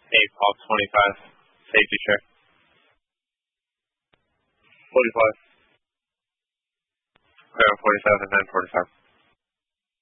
Hey, Paul, 25. Safety check. 45. 47, 945.